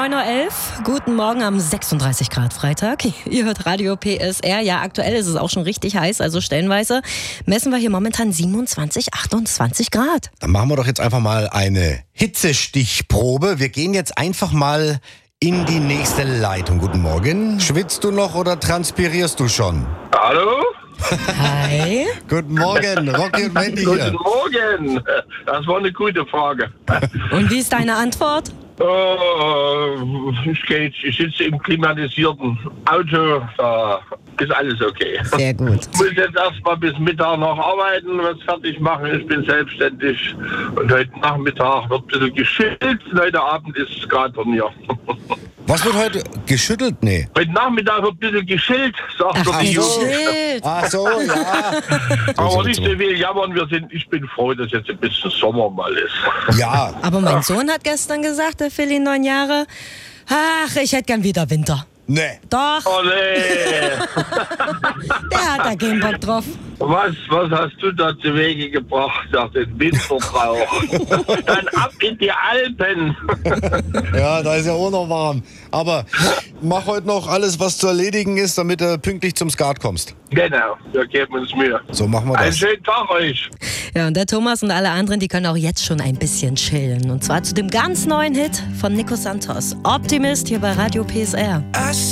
9.11 Uhr. Guten Morgen am 36 Grad Freitag. Ihr hört Radio PSR. Ja, aktuell ist es auch schon richtig heiß, also stellenweise messen wir hier momentan 27, 28 Grad. Dann machen wir doch jetzt einfach mal eine Hitzestichprobe. Wir gehen jetzt einfach mal in die nächste Leitung. Guten Morgen. Schwitzt du noch oder transpirierst du schon? Hallo? Hi. Guten Morgen, Rocky und Mandy hier. Guten Morgen. Das war eine gute Frage. Und wie ist deine Antwort? Ich sitze im klimatisierten Auto, da ist alles okay. Sehr gut. Ich muss jetzt erstmal bis Mittag noch arbeiten, was fertig machen. Ich bin selbstständig und heute Nachmittag wird ein bisschen geschillt. Heute Abend ist es gerade von mir. Was wird heute geschüttelt? Nee. Heute Nachmittag wird ein bisschen geschillt, sagt Ach, die Jungs. shit. Ach so, ja. Aber nicht so viel jammern, ich bin froh, dass jetzt ein bisschen Sommer mal ist. Ja. Aber mein Sohn hat gestern gesagt, der Philly 9 Jahre, ach, ich hätte gern wieder Winter. Nee. Doch, Oh nee. der hat da keinen Bock drauf. Was hast du da zu Wege gebracht, nach den Winterbrauch? Dann ab in die Alpen. Ja, da ist ja auch noch warm. Aber mach heute noch alles, was zu erledigen ist, damit du pünktlich zum Skat kommst. Genau, wir geben uns Mühe. So machen wir Einen das. schönen Tag euch. Ja, und der Thomas und alle anderen, die können auch jetzt schon ein bisschen chillen. Und zwar zu dem ganz neuen Hit von Nico Santos. Optimist hier bei Radio PSR.